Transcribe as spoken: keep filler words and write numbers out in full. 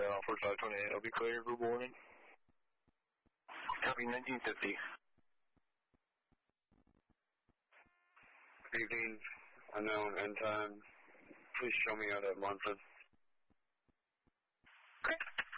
uh, forty-five twenty-eight. I'll be clearing for boarding. Copy nineteen fifty. Good evening. Unknown end time. Please show me out at Monford. Okay.